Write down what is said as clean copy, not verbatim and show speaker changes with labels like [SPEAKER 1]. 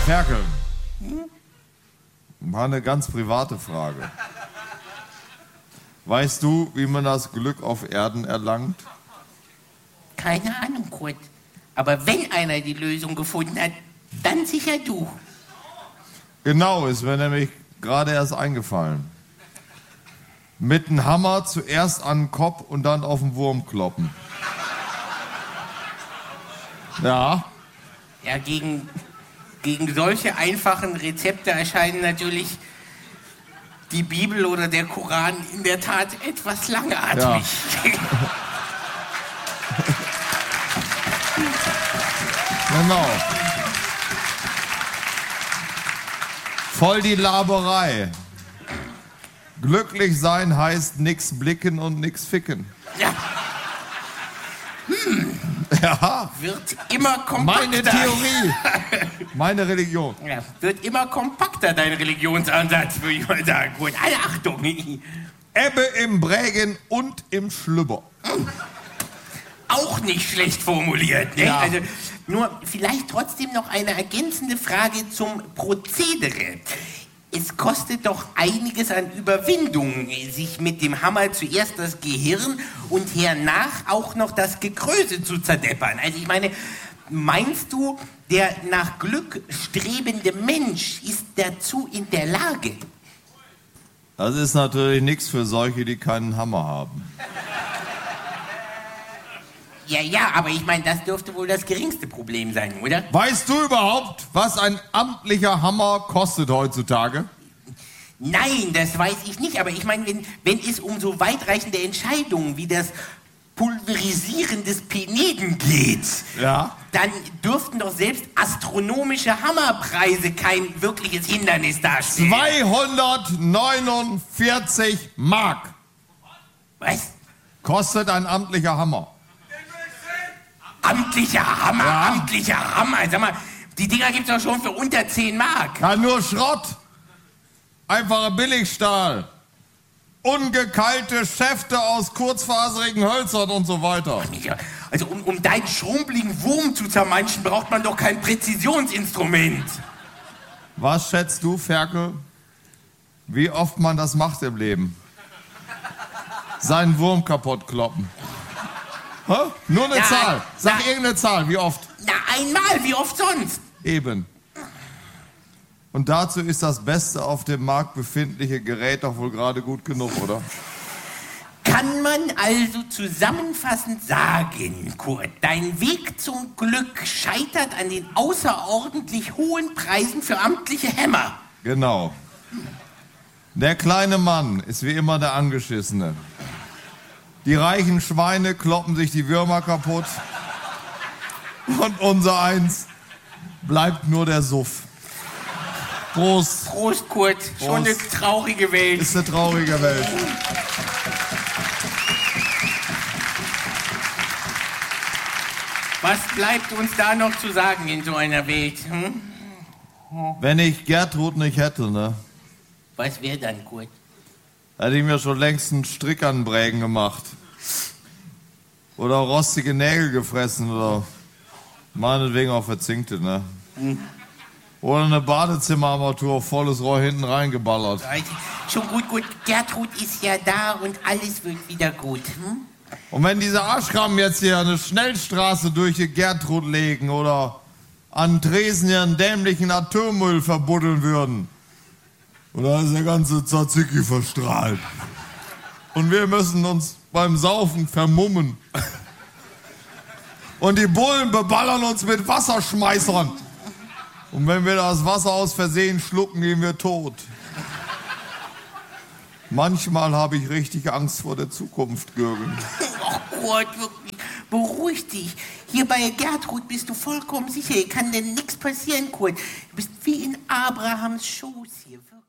[SPEAKER 1] Ferkel. Mal eine ganz private Frage. Weißt du, wie man das Glück auf Erden erlangt?
[SPEAKER 2] Keine Ahnung, Kurt. Aber wenn einer die Lösung gefunden hat, dann sicher du.
[SPEAKER 1] Genau, ist mir nämlich gerade erst eingefallen. Mit dem Hammer zuerst an den Kopf und dann auf den Wurm kloppen. Ja.
[SPEAKER 2] Ja, gegen solche einfachen Rezepte erscheinen natürlich die Bibel oder der Koran in der Tat etwas langatmig.
[SPEAKER 1] Ja. Genau. Voll die Laberei. Glücklich sein heißt nix blicken und nix ficken.
[SPEAKER 2] Ja.
[SPEAKER 1] Ja.
[SPEAKER 2] Wird immer kompakter.
[SPEAKER 1] Meine Theorie. Meine Religion.
[SPEAKER 2] Ja, wird immer kompakter, dein Religionsansatz, würde ich mal sagen. Gut, alle Achtung.
[SPEAKER 1] Ebbe im Brägen und im Schlüpper.
[SPEAKER 2] Auch nicht schlecht formuliert. Ne?
[SPEAKER 1] Ja.
[SPEAKER 2] Also, nur vielleicht trotzdem noch eine ergänzende Frage zum Prozedere. Es kostet doch einiges an Überwindung, sich mit dem Hammer zuerst das Gehirn und hernach auch noch das Gekröse zu zerdeppern. Also ich meine, meinst du, der nach Glück strebende Mensch ist dazu in der Lage?
[SPEAKER 1] Das ist natürlich nichts für solche, die keinen Hammer haben.
[SPEAKER 2] Ja, aber ich meine, das dürfte wohl das geringste Problem sein, oder?
[SPEAKER 1] Weißt du überhaupt, was ein amtlicher Hammer kostet heutzutage?
[SPEAKER 2] Nein, das weiß ich nicht. Aber ich meine, wenn es um so weitreichende Entscheidungen wie das Pulverisieren des Peneden geht,
[SPEAKER 1] Ja.
[SPEAKER 2] dann dürften doch selbst astronomische Hammerpreise kein wirkliches Hindernis darstellen.
[SPEAKER 1] 249 Mark
[SPEAKER 2] Was?
[SPEAKER 1] kostet ein amtlicher Hammer.
[SPEAKER 2] Amtlicher Hammer,
[SPEAKER 1] Ja.
[SPEAKER 2] amtlicher Hammer. Sag mal, die Dinger gibt's doch schon für unter 10 Mark.
[SPEAKER 1] Ja, nur Schrott. Einfacher Billigstahl. Ungekeilte Schäfte aus kurzfaserigen Hölzern und so weiter.
[SPEAKER 2] Ja, also um deinen schrumpeligen Wurm zu zermanschen, braucht man doch kein Präzisionsinstrument.
[SPEAKER 1] Was schätzt du, Ferkel, wie oft man das macht im Leben? Seinen Wurm kaputt kloppen. Hä? Nur eine
[SPEAKER 2] Ja,
[SPEAKER 1] Zahl. Sag
[SPEAKER 2] na-
[SPEAKER 1] irgendeine Zahl. Wie oft?
[SPEAKER 2] Na, einmal, wie oft sonst?
[SPEAKER 1] Eben. Und dazu ist das beste auf dem Markt befindliche Gerät doch wohl gerade gut genug, oder?
[SPEAKER 2] Kann man also zusammenfassend sagen, Kurt, dein Weg zum Glück scheitert an den außerordentlich hohen Preisen für amtliche Hämmer.
[SPEAKER 1] Genau. Der kleine Mann ist wie immer der Angeschissene. Die reichen Schweine kloppen sich die Würmer kaputt. Und unser Eins bleibt nur der Suff. Prost.
[SPEAKER 2] Prost, Kurt. Schon eine traurige Welt.
[SPEAKER 1] Ist eine traurige Welt.
[SPEAKER 2] Was bleibt uns da noch zu sagen in so einer Welt? Hm?
[SPEAKER 1] Wenn ich Gertrud nicht hätte, ne,
[SPEAKER 2] Was wäre dann, Kurt?
[SPEAKER 1] hätte ich mir schon längst einen Strick an den Brägen gemacht. Oder rostige Nägel gefressen oder meinetwegen auch verzinkte, ne? Oder eine Badezimmerarmatur auf volles Rohr hinten reingeballert.
[SPEAKER 2] Schon gut. Gertrud ist ja da und alles wird wieder gut. Hm?
[SPEAKER 1] Und wenn diese Arschkrampen jetzt hier eine Schnellstraße durch die Gertrud legen oder an Tresen ihren dämlichen Atommüll verbuddeln würden, und da ist der ganze Tzatziki verstrahlt. Und wir müssen uns beim Saufen vermummen. Und die Bullen beballern uns mit Wasserschmeißern. Und wenn wir das Wasser aus Versehen schlucken, gehen wir tot. Manchmal habe ich richtig Angst vor der Zukunft, Gürgen.
[SPEAKER 2] Ach Gott, wirklich. Beruhig dich. Hier bei Gertrud bist du vollkommen sicher. Hier kann denn nichts passieren, Kurt. Du bist wie in Abrahams Schoß hier.